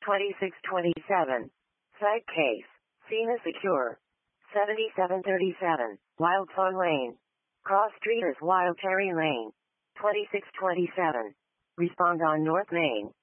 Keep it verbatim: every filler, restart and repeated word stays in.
twenty-six twenty-seven. Site case. Cena Secure. seventy-seven thirty-seven. Wild Plum Lane. Cross Street is Wild Cherry Lane. twenty-six twenty-seven. Respond on North Main.